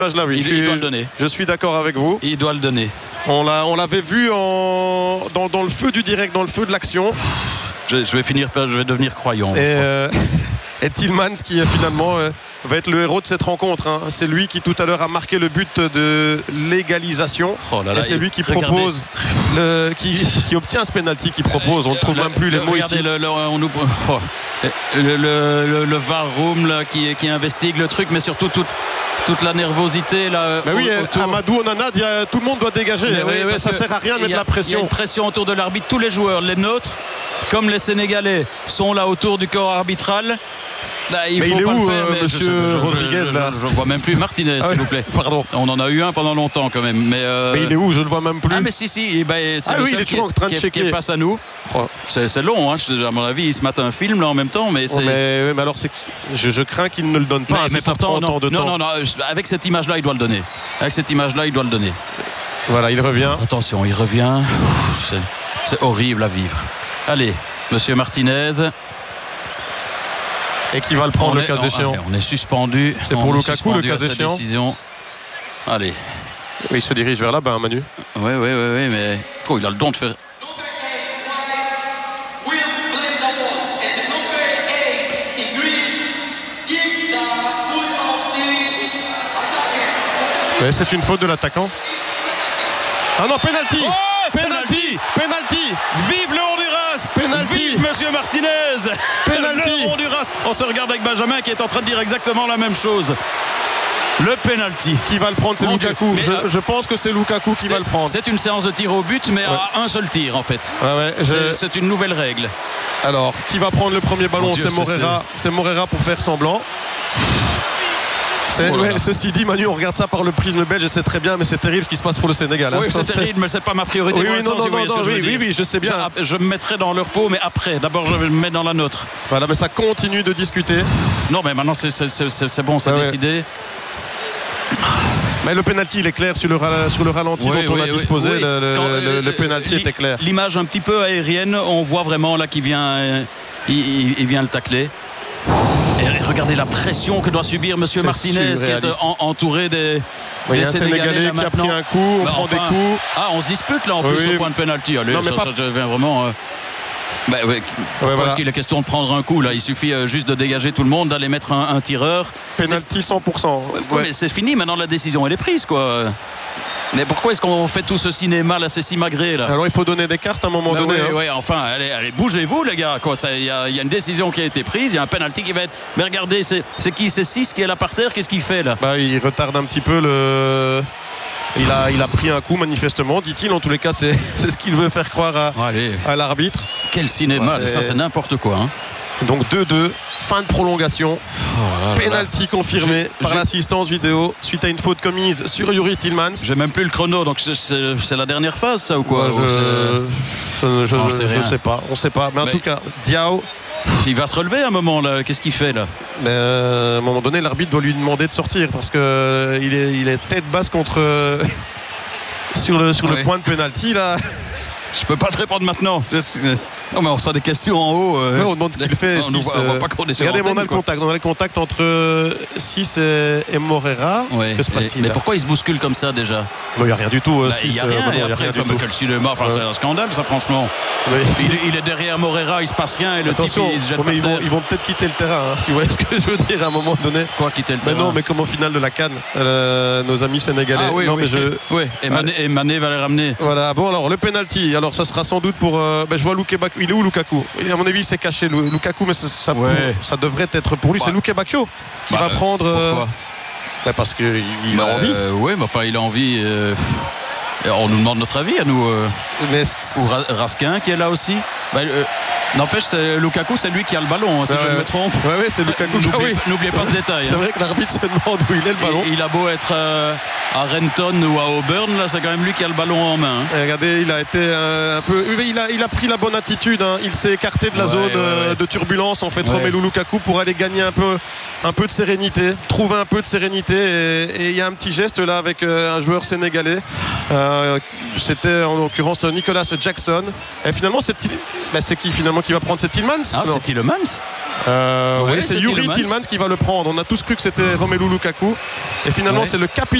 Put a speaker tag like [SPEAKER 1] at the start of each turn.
[SPEAKER 1] Là, oui,
[SPEAKER 2] il doit le donner.
[SPEAKER 1] Je suis d'accord avec vous.
[SPEAKER 2] Il doit le donner.
[SPEAKER 1] On l'avait vu dans le feu du direct, dans le feu de l'action.
[SPEAKER 2] Je vais devenir croyant.
[SPEAKER 1] Et Tillmans qui finalement va être le héros de cette rencontre. Hein. C'est lui qui tout à l'heure a marqué le but de l'égalisation.
[SPEAKER 2] Oh là là,
[SPEAKER 1] et c'est lui qui propose, qui obtient ce penalty, qui propose. On ne trouve même plus les mots ici.
[SPEAKER 2] Le VAR room là, qui investigue le truc, mais surtout toute la nervosité là.
[SPEAKER 1] Mais oui, Amadou Onana dit tout le monde doit dégager. Ça sert à rien de mettre la pression.
[SPEAKER 2] Il y a une pression autour de l'arbitre. Tous les joueurs, les nôtres comme les Sénégalais, sont là autour du corps arbitral. Là, il est où,
[SPEAKER 1] monsieur Rodriguez là?
[SPEAKER 2] Je ne vois même plus Martinez, s'il vous plaît.
[SPEAKER 1] Pardon.
[SPEAKER 2] On en a eu un pendant longtemps quand même. Mais
[SPEAKER 1] il est où? Je ne le vois même plus.
[SPEAKER 2] Ah mais si. C'est
[SPEAKER 1] il est toujours en train de checker.
[SPEAKER 2] Qui est face à nous. C'est long, hein. À mon avis, il se mate un film là en même temps. Mais
[SPEAKER 1] alors je crains qu'il ne le donne pas.
[SPEAKER 2] Mais pourtant, non, avec cette image-là, il doit le donner. Voilà,
[SPEAKER 1] il revient.
[SPEAKER 2] Attention, il revient. C'est horrible à vivre. Allez, monsieur Martinez.
[SPEAKER 1] Et qui va le prendre le cas échéant.
[SPEAKER 2] On est suspendu.
[SPEAKER 1] C'est pour Lukaku le cas échéant.
[SPEAKER 2] Décision. Allez.
[SPEAKER 1] Oui, il se dirige vers là-bas, Manu.
[SPEAKER 2] Oui, mais il a le don de faire.
[SPEAKER 1] Mais c'est une faute de l'attaquant. Ah non, penalty. Penalty.
[SPEAKER 2] Vive le Honduras.
[SPEAKER 1] Penalty.
[SPEAKER 2] Vive monsieur Martinez.
[SPEAKER 1] Penalty.
[SPEAKER 2] Le Honduras. On se regarde avec Benjamin qui est en train de dire exactement la même chose. Le penalty.
[SPEAKER 1] Qui va le prendre? C'est Lukaku. Je pense que c'est Lukaku qui va le prendre.
[SPEAKER 2] C'est une séance de tir au but, mais à un seul tir en fait. C'est une nouvelle règle.
[SPEAKER 1] Alors, qui va prendre le premier ballon? C'est Morera. C'est Morera pour faire semblant. Ceci dit, Manu, on regarde ça par le prisme belge et c'est très bien, mais c'est terrible ce qui se passe pour le Sénégal.
[SPEAKER 2] Oui, c'est terrible, mais c'est pas ma priorité.
[SPEAKER 1] Oui, je sais bien.
[SPEAKER 2] Je me mettrai dans leur peau, mais après. D'abord, je me mets dans la nôtre.
[SPEAKER 1] Voilà, mais ça continue de discuter.
[SPEAKER 2] Non, mais maintenant, c'est bon, c'est décidé.
[SPEAKER 1] Mais le penalty, il est clair sur le ralenti dont on a disposé. Le penalty était clair.
[SPEAKER 2] L'image un petit peu aérienne, on voit vraiment là qu'il vient, il vient le tacler. Et regardez la pression que doit subir monsieur Martinez, qui est entouré des
[SPEAKER 1] Sénégalais qui a pris un coup, on prend des coups.
[SPEAKER 2] Ah, on se dispute là en plus au point de penalty. Allez, ça devient vraiment. Pourquoi est-ce qu'il est question de prendre un coup là? Il suffit juste de dégager tout le monde, d'aller mettre un tireur.
[SPEAKER 1] Penalty 100%.
[SPEAKER 2] Mais c'est fini, maintenant la décision elle est prise quoi. Mais pourquoi est-ce qu'on fait tout ce cinéma là, c'est simagré là?
[SPEAKER 1] Alors il faut donner des cartes à un moment donné.
[SPEAKER 2] Oui, enfin, allez, bougez-vous les gars. Il y a une décision qui a été prise, il y a un penalty qui va être. Mais regardez, c'est qui? C'est 6 qui est là par terre. Qu'est-ce qu'il fait là?
[SPEAKER 1] Il retarde un petit peu le. Il a pris un coup manifestement, dit-il. En tous les cas, c'est ce qu'il veut faire croire à l'arbitre.
[SPEAKER 2] Quel cinéma, ça c'est n'importe quoi. Hein.
[SPEAKER 1] Donc 2-2, fin de prolongation. Penalty confirmé par l'assistance vidéo suite à une faute commise sur Youri Tillmans.
[SPEAKER 2] J'ai même plus le chrono, donc c'est la dernière phase ça ou quoi?
[SPEAKER 1] Je sais pas, on sait pas. Mais en tout cas, Diao.
[SPEAKER 2] Il va se relever à un moment là. Qu'est-ce qu'il fait là?
[SPEAKER 1] À un moment donné, l'arbitre doit lui demander de sortir parce que il est tête basse contre sur le point de penalty là.
[SPEAKER 2] Je peux pas te répondre maintenant. Non mais on reçoit des questions en haut.
[SPEAKER 1] On demande ce qu'il fait.
[SPEAKER 2] On voit pas qu'on est sur
[SPEAKER 1] regardez,
[SPEAKER 2] l'antenne,
[SPEAKER 1] on a le contact entre Sis et Morera.
[SPEAKER 2] Que se passe-t-il? Mais pourquoi il se bouscule comme ça déjà?
[SPEAKER 1] Il n'y a rien du tout.
[SPEAKER 2] Il n'y a rien. Et après, quel cinéma. C'est un scandale ça franchement. Il est derrière Morera, il se passe rien et le type il se jette par terre. Ils
[SPEAKER 1] vont peut-être quitter le terrain, si vous voyez ce que je veux dire à un moment donné.
[SPEAKER 2] Quoi, quitter le terrain?
[SPEAKER 1] Non, mais comme au final de la CAN, nos amis sénégalais.
[SPEAKER 2] Et Mané va les ramener.
[SPEAKER 1] Voilà. Bon alors le penalty. Alors ça sera sans doute pour. Je vois Lukaku. Il est où Lukaku? À mon avis, il s'est caché Lukaku, mais ça devrait être pour lui. C'est Luke Bakio qui va prendre.
[SPEAKER 2] Pourquoi?
[SPEAKER 1] Parce qu'il a envie.
[SPEAKER 2] Oui, mais enfin, il a envie. On nous demande notre avis à nous. Ou Raskin qui est là aussi. N'empêche, Lukaku, c'est lui qui a le ballon, si je ne me trompe.
[SPEAKER 1] Oui, c'est Lukaku.
[SPEAKER 2] N'oubliez pas ce détail.
[SPEAKER 1] C'est vrai que l'arbitre se demande où il est le ballon.
[SPEAKER 2] Il a beau être à Renton ou à Auburn, là, c'est quand même lui qui a le ballon en main.
[SPEAKER 1] Et regardez, il a été un peu. Il a pris la bonne attitude. Il s'est écarté de la zone de turbulence, en fait, Romelu Lukaku, pour aller gagner un peu de sérénité, trouver un peu de sérénité. Et il y a un petit geste là avec un joueur sénégalais. C'était en l'occurrence Nicolas Jackson. Et finalement, c'est qui finalement qui va prendre? C'est Tillmans?
[SPEAKER 2] C'est Tillmans.
[SPEAKER 1] Oui, c'est Youri Tillmans qui va le prendre. On a tous cru que c'était Romelu Lukaku et finalement c'est le capitaine